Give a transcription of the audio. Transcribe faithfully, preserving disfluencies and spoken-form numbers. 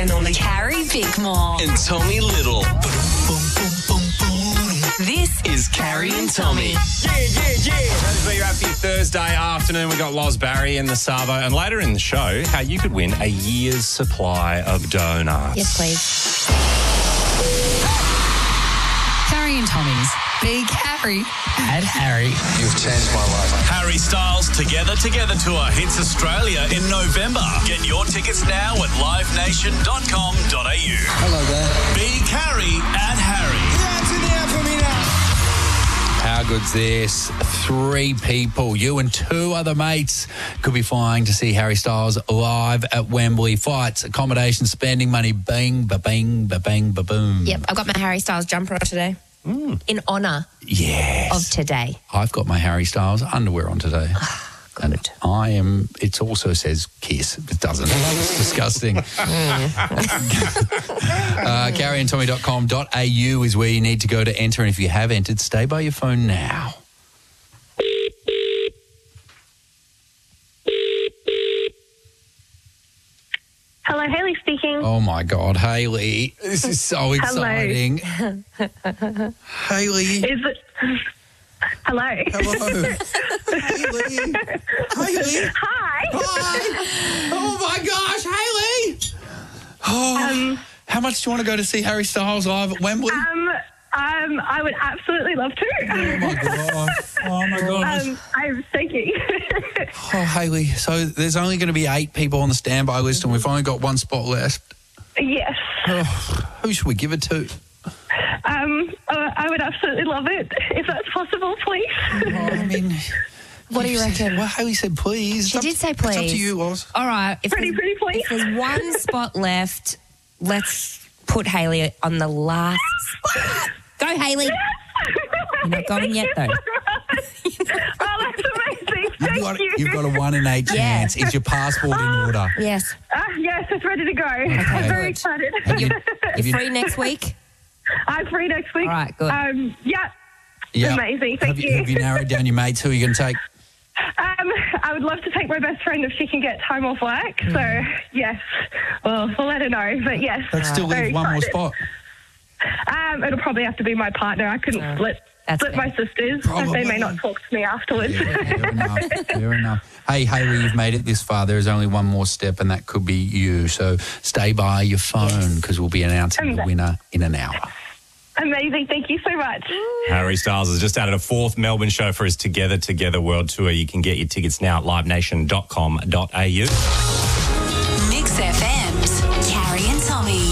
Carrie Bickmore and Tommy Little. This is Carrie and Tommy. Yeah, yeah, yeah. That's for your happy Thursday afternoon. We got Loz Barry in the Savo, and later in the show, how you could win a year's supply of donuts. Yes, please. Carrie and Tommy's Big Harry and Harry. You've changed my life. Harry Styles Together Together Tour hits Australia in November. Get your tickets now at live nation dot com dot a u. Hello there. Big Harry and Harry. Hands in the air for me now. How good's this? Three people, you and two other mates, could be flying to see Harry Styles live at Wembley. Flights, accommodation, spending money, bang, ba-bang, ba-bang, ba-boom. Yep, I've got my Harry Styles jumper on today. Mm. In honour yes. of today. I've got my Harry Styles underwear on today. Good. And I am, it also says kiss. It doesn't. It's disgusting. uh, carrie and tommy dot com dot a u is where you need to go to enter. And if you have entered, stay by your phone now. Hello, Hayley speaking. Oh, my God, Hayley. This is so exciting. Hayley. Is it... Hello. Hello. Hayley. Hayley. Hi. Hi. Oh, my gosh, Hayley. Oh, Um, how much do you want to go to see Harry Styles live at Wembley? Um, um, I would absolutely love to. Oh, my gosh. Oh, my gosh. Um, I'm thinking. Oh, Hayley, so there's only going to be eight people on the standby list and we've only got one spot left. Yes. Oh, who should we give it to? Um, uh, I would absolutely love it, if that's possible, please. Oh, I mean... What do you reckon? Well, Haley said please. She It's did up- say It's up please. to you, Loz. All right. If Pretty, there's, pretty, please. if there's one spot left, let's put Hayley on the last spot. Go, Hayley. You're not going yet, though. Oh, that's amazing. Thank You've got, you. you've got a one in eight Yeah. chance. Is your passport in order? Yes. Uh, yes, it's ready to go. I'm very good. excited. Have you, have you, Free next week? I'm free next week. All right, good. Um, yeah. yeah. Amazing, thank have you. you. Have you narrowed down your mates? Who are you going to take? Um, I would love to take my best friend if she can get time off work. So, yes, well, we'll let her know. But, yes, That still very leaves one more excited. spot. Um, it'll probably have to be my partner. I couldn't Oh, split, that's split fair. my sisters. Probably. They may not talk to me afterwards. Yeah, fair enough. Fair enough. Hey, Hayley, you've made it this far. There is only one more step, and that could be you. So stay by your phone because we'll be announcing the winner in an hour. Amazing. Thank you so much. Harry Styles has just added a fourth Melbourne show for his Together Together World Tour. You can get your tickets now at live nation dot com dot a u. Mix F M's Carrie and Tommy.